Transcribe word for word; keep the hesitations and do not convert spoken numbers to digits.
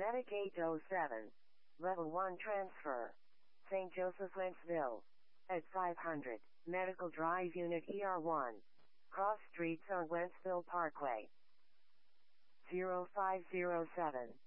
Medic eight oh seven. Level one transfer. Saint Joseph, Wentzville. At five hundred, Medical Drive Unit E R one. Cross streets on Wentzville Parkway. zero five zero seven.